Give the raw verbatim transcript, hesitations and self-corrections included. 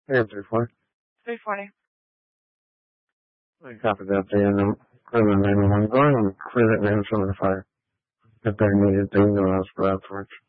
Yeah, three forty. three forty. I copied that the end of clear the nine one one. Go ahead and clear that name from the fire. If they needed, they know us for afterwards.